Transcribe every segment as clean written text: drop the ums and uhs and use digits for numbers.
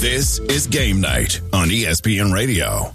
This is Game Night on ESPN Radio.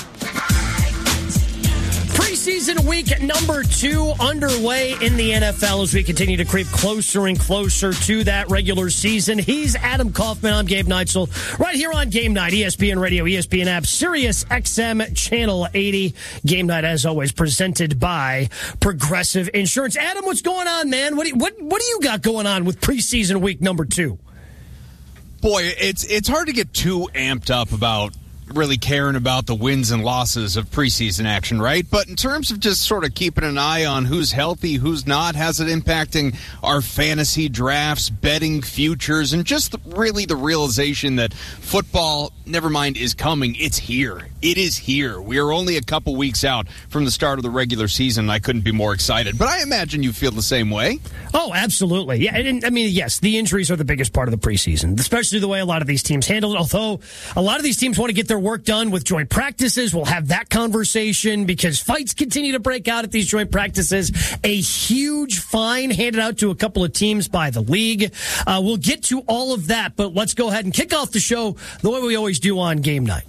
Preseason week number 2 underway in the NFL as we continue to creep closer and closer to that regular season. He's Adam Kaufman. I'm Gabe Neitzel. Right here on Game Night, ESPN Radio, ESPN app, Sirius XM Channel 80. Game Night, as always, presented by Progressive Insurance. Adam, what's going on, man? What do you got going on with preseason week number 2? Boy, it's hard to get too amped up about really caring about the wins and losses of preseason action, right? But in terms of just sort of keeping an eye on who's healthy, who's not, has it impacting our fantasy drafts, betting futures, and just really the realization that football, never mind, is coming. It's here. It is here. We are only a couple weeks out from the start of the regular season, and I couldn't be more excited. But I imagine you feel the same way. Oh, absolutely. Yeah, I mean, yes, the injuries are the biggest part of the preseason, especially the way a lot of these teams handle it. Although a lot of these teams want to get their work done with joint practices. We'll have that conversation because fights continue to break out at these joint practices. A huge fine handed out to a couple of teams by the league. We'll get to all of that, but let's go ahead and kick off the show the way we always do on Game Night.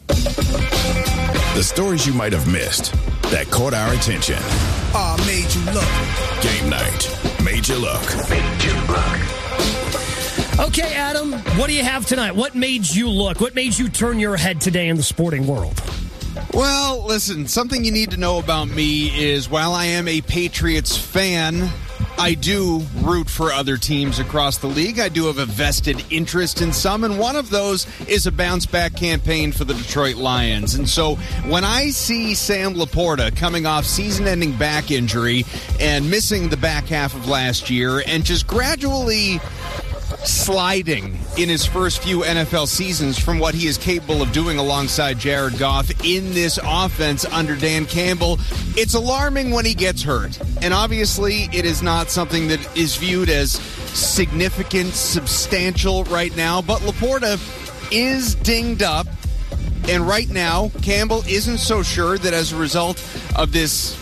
The stories you might have missed that caught our attention. Made you look. Game Night made you look. Made you look. Okay, Adam, what do you have tonight? What made you look? What made you turn your head today in the sporting world? Well, listen, something you need to know about me is while I am a Patriots fan, I do root for other teams across the league. I do have a vested interest in some, and one of those is a bounce-back campaign for the Detroit Lions. And so when I see Sam Laporta coming off season-ending back injury and missing the back half of last year and just gradually sliding in his first few NFL seasons from what he is capable of doing alongside Jared Goff in this offense under Dan Campbell, it's alarming when he gets hurt. And obviously, it is not something that is viewed as significant, substantial right now, but Laporta is dinged up. And right now, Campbell isn't so sure that as a result of this,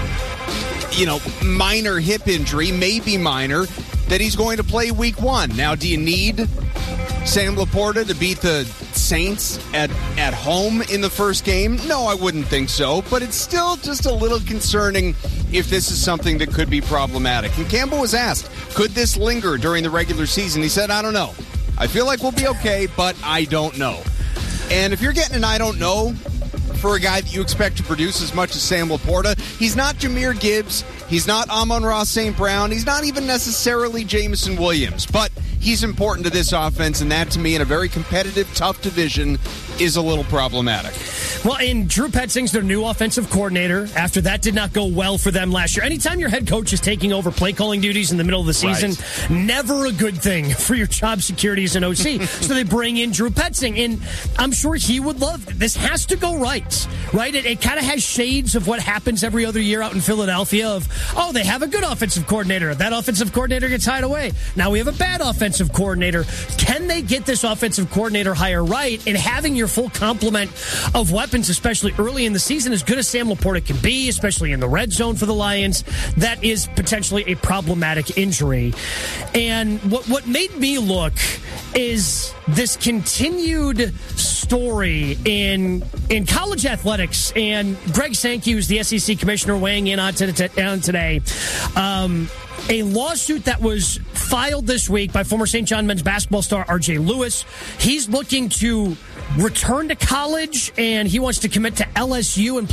minor hip injury, maybe minor, that he's going to play week 1. Now, do you need Sam Laporta to beat the Saints at home in the first game? No, I wouldn't think so, but it's still just a little concerning if this is something that could be problematic. And Campbell was asked, could this linger during the regular season? He said, I don't know. I feel like we'll be okay, but I don't know. And if you're getting an I don't know for a guy that you expect to produce as much as Sam Laporta, he's not Jahmyr Gibbs. He's not Amon-Ra St. Brown. He's not even necessarily Jameson Williams. But he's important to this offense, and that, to me, in a very competitive, tough division, is a little problematic. Well, and Drew Petzing's their new offensive coordinator. After that did not go well for them last year. Anytime your head coach is taking over play calling duties in the middle of the season, never a good thing for your job security as an OC. So they bring in Drew Petzing, and I'm sure he would love it. This has to go right? It kind of has shades of what happens every other year out in Philadelphia of, they have a good offensive coordinator. That offensive coordinator gets hired away. Now we have a bad offensive coordinator. Can they get this offensive coordinator hire right? And having your full complement of weapons, especially early in the season, as good as Sam Laporta can be, especially in the red zone for the Lions, that is potentially a problematic injury. And what made me look is this continued story in college athletics, and Greg Sankey, who's the SEC commissioner, weighing in on today. A lawsuit that was filed this week by former St. John men's basketball star R.J. Lewis. He's looking to return to college, and he wants to commit to LSU and